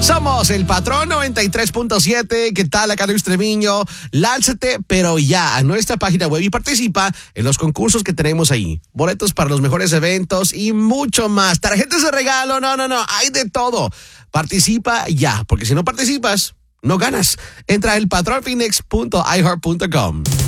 Somos el Patrón 93.7. ¿Qué tal, acá Luis Treviño? Lánzate, pero ya, a nuestra página web y participa en los concursos que tenemos ahí. Boletos para los mejores eventos y mucho más. Tarjetas de regalo, no, hay de todo. Participa ya, porque si no participas, no ganas. Entra a elpatronphoenix.iheart.com.